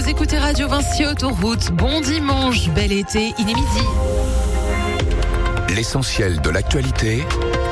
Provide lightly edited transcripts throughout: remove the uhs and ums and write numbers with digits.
Vous écoutez Radio Vinci Autoroute. Bon dimanche, bel été, il est midi. L'essentiel de l'actualité,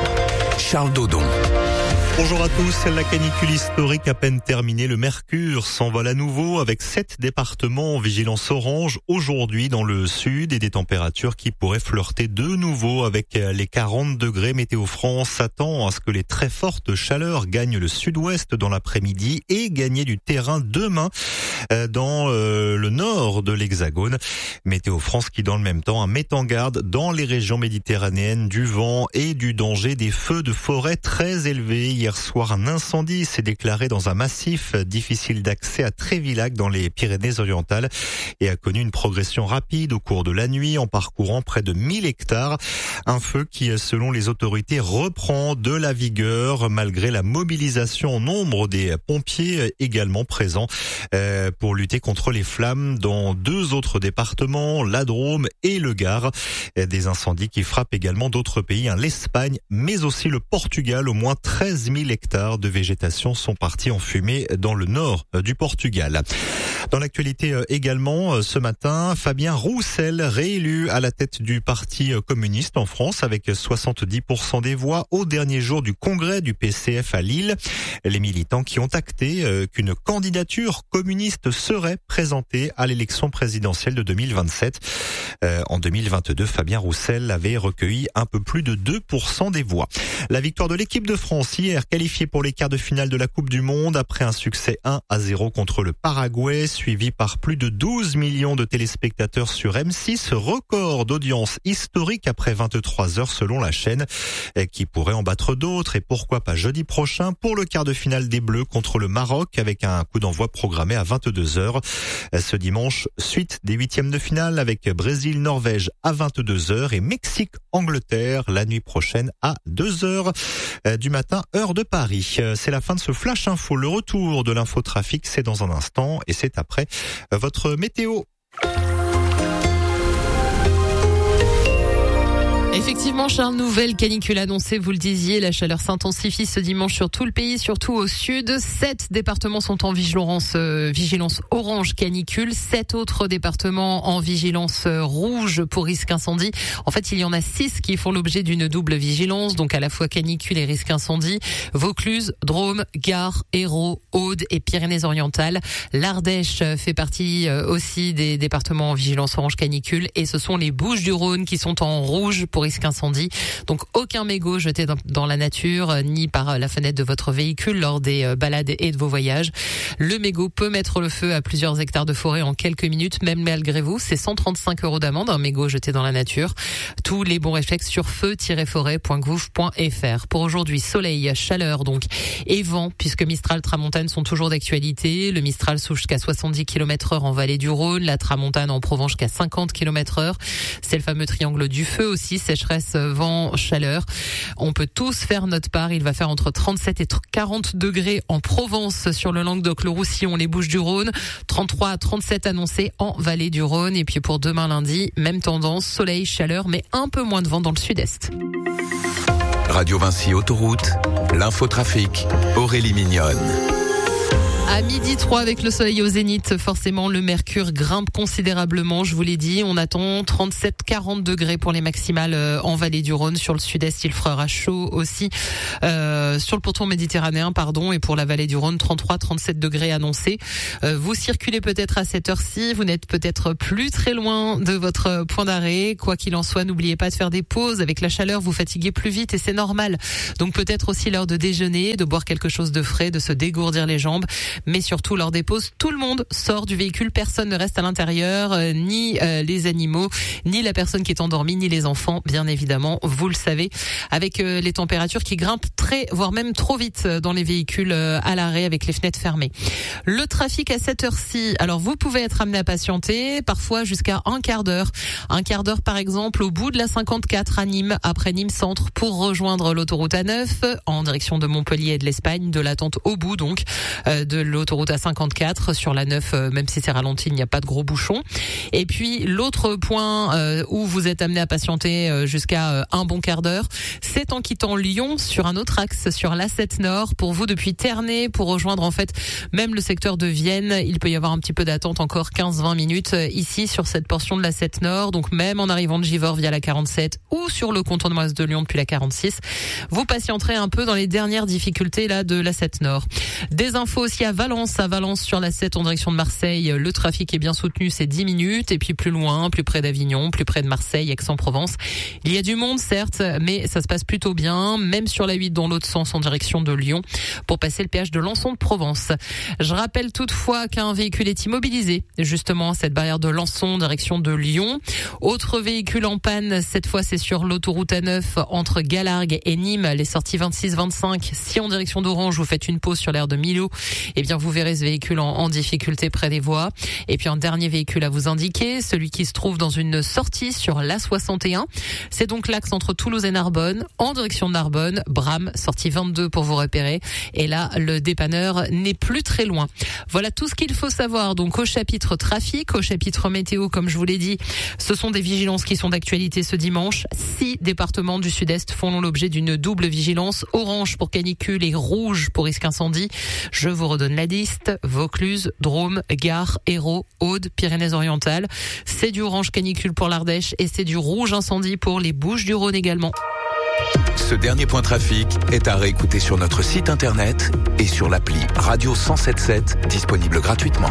Charles Dodon. Bonjour à tous, la canicule historique à peine terminée, le mercure s'envole à nouveau avec 7 départements en vigilance orange aujourd'hui dans le sud et des températures qui pourraient flirter de nouveau avec les 40 degrés. Météo France s'attend à ce que les très fortes chaleurs gagnent le sud-ouest dans l'après-midi et gagner du terrain demain dans le nord de l'Hexagone. Météo France qui dans le même temps met en garde dans les régions méditerranéennes du vent et du danger des feux de forêt très élevés. Hier soir, un incendie s'est déclaré dans un massif difficile d'accès à Trévillac dans les Pyrénées-Orientales et a connu une progression rapide au cours de la nuit en parcourant près de 1000 hectares. Un feu qui, selon les autorités, reprend de la vigueur malgré la mobilisation en nombre des pompiers également présents pour lutter contre les flammes dans 2 autres départements, la Drôme et le Gard. Des incendies qui frappent également d'autres pays, l'Espagne, mais aussi le Portugal. Au moins 13 000 hectares de végétation sont partis en fumée dans le nord du Portugal. Dans l'actualité également, ce matin, Fabien Roussel réélu à la tête du Parti communiste en France avec 70% des voix au dernier jour du congrès du PCF à Lille. Les militants qui ont acté qu'une candidature communiste serait présentée à l'élection présidentielle de 2027. En 2022, Fabien Roussel avait recueilli un peu plus de 2% des voix. La victoire de l'équipe de France hier, qualifiée pour les quarts de finale de la Coupe du Monde après un succès 1-0 contre le Paraguay, suivi par plus de 12 millions de téléspectateurs sur M6, record d'audience historique après 23 heures selon la chaîne, qui pourrait en battre d'autres et pourquoi pas jeudi prochain pour le quart de finale des Bleus contre le Maroc avec un coup d'envoi programmé à 22 heures. Ce dimanche, suite des 8e de finale avec Brésil-Norvège à 22 heures et Mexique-Angleterre la nuit prochaine à 2 heures du matin, heure de Paris. C'est la fin de ce Flash Info. Le retour de l'infotrafic, c'est dans un instant et c'est après votre météo. Effectivement, Charles, nouvelle canicule annoncée, vous le disiez, la chaleur s'intensifie ce dimanche sur tout le pays, surtout au sud. 7 départements sont en vigilance orange canicule, 7 autres départements en vigilance rouge pour risque incendie. En fait, il y en a 6 qui font l'objet d'une double vigilance, donc à la fois canicule et risque incendie. Vaucluse, Drôme, Gard, Hérault, Aude et Pyrénées-Orientales. L'Ardèche fait partie aussi des départements en vigilance orange canicule et ce sont les Bouches-du-Rhône qui sont en rouge pour risque incendie. Donc aucun mégot jeté dans la nature ni par la fenêtre de votre véhicule lors des balades et de vos voyages. Le mégot peut mettre le feu à plusieurs hectares de forêt en quelques minutes, même malgré vous. C'est 135 € d'amende, un mégot jeté dans la nature. Tous les bons réflexes sur feu-forêt.gouv.fr. Pour aujourd'hui, soleil, chaleur donc et vent, puisque Mistral, Tramontane sont toujours d'actualité. Le Mistral souffle jusqu'à 70 km/h en vallée du Rhône, la Tramontane en Provence jusqu'à 50 km/h. C'est le fameux triangle du feu aussi, sécheresse, vent, chaleur. On peut tous faire notre part. Il va faire entre 37 et 40 degrés en Provence sur le Languedoc, le Roussillon, les Bouches-du-Rhône. 33 à 37 annoncés en vallée du Rhône. Et puis pour demain lundi, même tendance, soleil, chaleur, mais un peu moins de vent dans le sud-est. Radio Vinci Autoroute, l'infotrafic, Aurélie Mignonne. À 12h03 avec le soleil au zénith, forcément le mercure grimpe considérablement, je vous l'ai dit. On attend 37-40 degrés pour les maximales en vallée du Rhône. Sur le sud-est, il fera chaud aussi. Sur le pourtour méditerranéen, et pour la vallée du Rhône, 33-37 degrés annoncés. Vous circulez peut-être à cette heure-ci, vous n'êtes peut-être plus très loin de votre point d'arrêt. Quoi qu'il en soit, n'oubliez pas de faire des pauses. Avec la chaleur, vous fatiguez plus vite et c'est normal. Donc peut-être aussi l'heure de déjeuner, de boire quelque chose de frais, de se dégourdir les jambes. Mais surtout, lors des pauses, tout le monde sort du véhicule. Personne ne reste à l'intérieur, ni les animaux, ni la personne qui est endormie, ni les enfants, bien évidemment, vous le savez. Avec les températures qui grimpent voire même trop vite dans les véhicules à l'arrêt avec les fenêtres fermées. Le trafic à cette heure-ci, alors vous pouvez être amené à patienter, parfois jusqu'à un quart d'heure. Un quart d'heure, par exemple, au bout de la 54 à Nîmes, après Nîmes Centre, pour rejoindre l'autoroute A9 en direction de Montpellier et de l'Espagne, de l'attente au bout donc de l'autoroute A54 sur la 9, même si c'est ralenti, il n'y a pas de gros bouchons. Et puis l'autre point où vous êtes amené à patienter jusqu'à un bon quart d'heure, c'est en quittant Lyon sur un autre axe, sur l'A7 Nord, pour vous depuis Ternay, pour rejoindre en fait même le secteur de Vienne. Il peut y avoir un petit peu d'attente, encore 15-20 minutes ici sur cette portion de l'A7 Nord. Donc même en arrivant de Givors via la 47 ou sur le contournement de Lyon depuis la 46, vous patienterez un peu dans les dernières difficultés là de l'A7 Nord. Des infos aussi à Valence sur l'A7 en direction de Marseille. Le trafic est bien soutenu, c'est 10 minutes. Et puis plus loin, plus près d'Avignon, plus près de Marseille, Aix-en-Provence, il y a du monde certes, mais ça se passe plutôt bien, même sur la 8 dans l'autre sens en direction de Lyon pour passer le péage de Lançon de Provence. Je rappelle toutefois qu'un véhicule est immobilisé, justement cette barrière de Lançon direction de Lyon. Autre véhicule en panne, cette fois c'est sur l'autoroute A9 entre Galargues et Nîmes, les sorties 26-25. Si en direction d'Orange vous faites une pause sur l'aire de Millau, eh bien vous verrez ce véhicule en difficulté près des voies. Et puis un dernier véhicule à vous indiquer, celui qui se trouve dans une sortie sur l'A61. C'est donc l'axe entre Toulouse et Narbonne, en direction de Narbonne, Bram, sortie 22 pour vous repérer. Et là, le dépanneur n'est plus très loin. Voilà tout ce qu'il faut savoir donc au chapitre trafic, au chapitre météo, comme je vous l'ai dit. Ce sont des vigilances qui sont d'actualité ce dimanche. 6 départements du sud-est font l'objet d'une double vigilance, orange pour canicule et rouge pour risque incendie. Je vous redonne la liste: Vaucluse, Drôme, Gard, Hérault, Aude, Pyrénées-Orientales. C'est du orange canicule pour l'Ardèche et c'est du rouge incendie pour les Bouches-du-Rhône également. Ce dernier point trafic est à réécouter sur notre site internet et sur l'appli Radio 107.7, disponible gratuitement.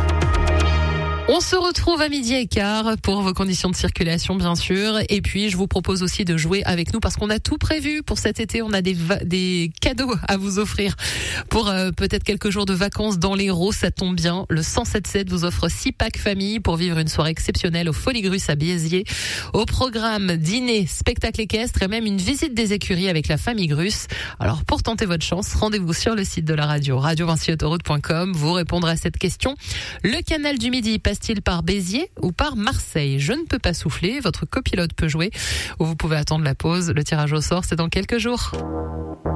On se retrouve à 12h15 pour vos conditions de circulation, bien sûr. Et puis, je vous propose aussi de jouer avec nous parce qu'on a tout prévu pour cet été. On a des cadeaux à vous offrir pour peut-être quelques jours de vacances dans l'Hérault. Ça tombe bien. Le 107.7 vous offre 6 packs famille pour vivre une soirée exceptionnelle au Folies Grusses à Béziers. Au programme, dîner, spectacle équestre et même une visite des écuries avec la famille Grusse. Alors, pour tenter votre chance, rendez-vous sur le site de la radio, radio-autoroute.com. Vous répondrez à cette question. Le canal du Midi passe-t-il par Béziers ou par Marseille? Je ne peux pas souffler, votre copilote peut jouer ou vous pouvez attendre la pause. Le tirage au sort, c'est dans quelques jours.